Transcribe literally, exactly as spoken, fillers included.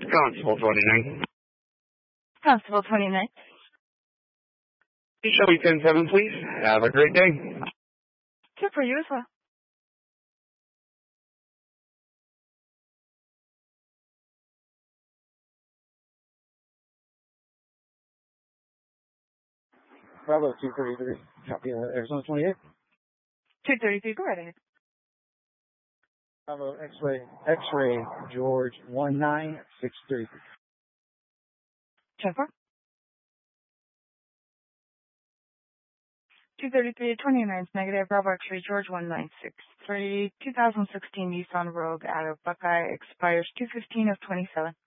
Constable twenty-nine. Constable twenty-nine. Shelby ten seven, please. Have a great day. Good for you as well. Bravo two thirty-three. Copy, uh, Arizona twenty-eight. two thirty-three, go right ahead. Bravo X-ray, X-ray, George one nine six three. ten four. two thirty-three, twenty-nine is negative. Bravo X-ray, George one nine six three. two thousand sixteen Nissan Rogue out of Buckeye expires two fifteen of twenty-seven.